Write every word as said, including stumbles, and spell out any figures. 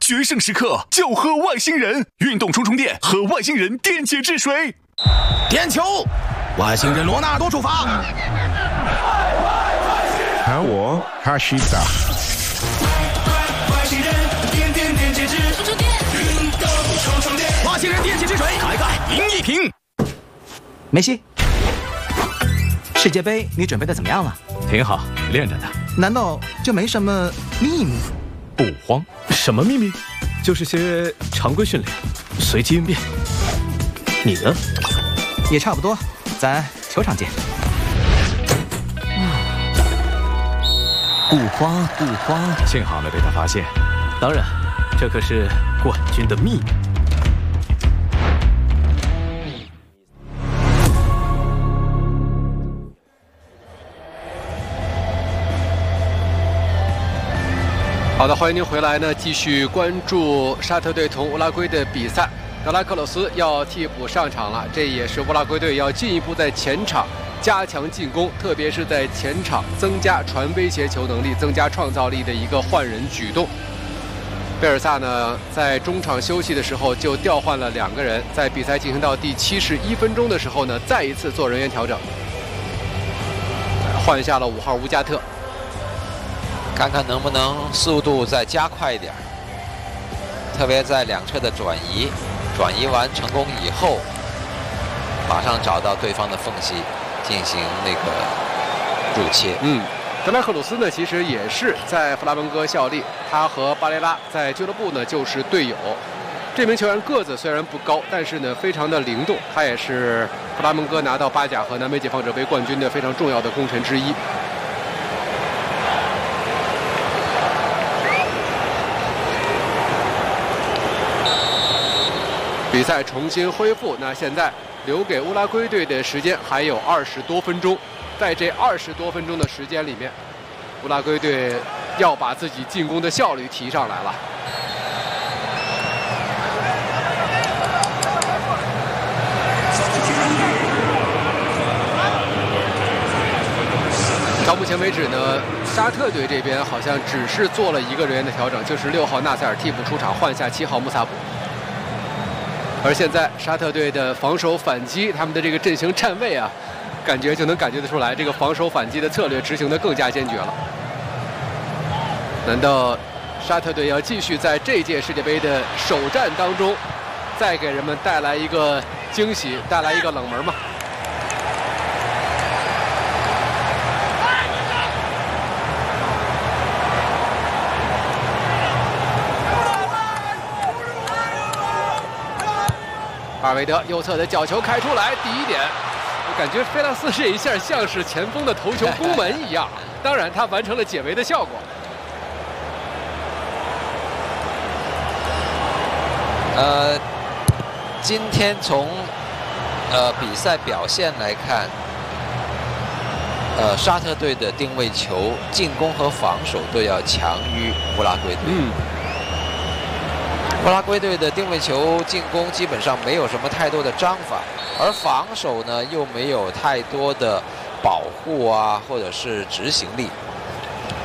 决胜时刻就喝外星人运动充充电，喝外星人电解质水。 点球，外星人罗纳多出发。 看我哈西达。 外星人点点电解质，充充电，运动充充电。 外星人电解质水，开盖饮一瓶。 梅西，世界杯你准备的怎么样了？ 挺好，练着呢。 难道就没什么秘密？ 不慌，什么秘密？就是些常规训练，随机应变。你呢？ 也差不多，咱球场见。 不慌不慌，幸好没被他发现。当然，这可是冠军的秘密。 好的，欢迎您回来呢，继续关注沙特队同乌拉圭的比赛。德拉克洛斯要替补上场了，这也是乌拉圭队要进一步在前场加强进攻，特别是在前场增加传威胁球能力、增加创造力的一个换人举动。贝尔萨呢，在中场休息的时候就调换了两个人，在比赛进行到第七十一分钟的时候呢，再一次做人员调整，换下了五号乌加特。 看看能不能速度再加快一点，特别在两侧的转移，转移完成功以后，马上找到对方的缝隙进行那个入切。 嗯，德拉克鲁斯呢，其实也是在弗拉门戈效力，他和巴雷拉在俱乐部呢就是队友。这名球员个子虽然不高，但是呢非常的灵动，他也是弗拉门戈拿到巴甲和南美解放者杯冠军的非常重要的功臣之一。比赛重新恢复，那现在留给乌拉圭队的时间还有二十多分钟，在这二十多分钟的时间里面，乌拉圭队要把自己进攻的效率提上来了。到目前为止呢，沙特队这边好像只是做了一个人员的调整，就是六号纳塞尔替补出场，换下七号穆萨卜。而现在沙特队的防守反击，他们的这个阵型站位啊，感觉就能感觉得出来，这个防守反击的策略执行得更加坚决了。难道沙特队要继续在这届世界杯的首战当中，再给人们带来一个惊喜，带来一个冷门吗？阿维德右侧的角球开出来，第一点，我感觉菲拉斯这一下像是前锋的头球攻门一样，当然他完成了解围的效果。 呃，今天从呃比赛表现来看，呃沙特队的定位球进攻和防守都要强于乌拉圭队。 嗯。 乌拉圭队的定位球进攻基本上没有什么太多的章法，而防守呢又没有太多的保护啊，或者是执行力。